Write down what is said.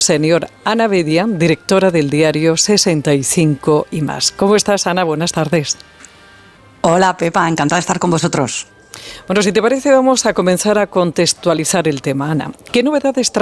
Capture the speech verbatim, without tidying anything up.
Senior Ana Bedia, directora del diario sesenta y cinco y más. ¿Cómo estás, Ana? Buenas tardes. Hola, Pepa, encantada de estar con vosotros. Bueno, si te parece, vamos a comenzar a contextualizar el tema, Ana. ¿Qué novedades trae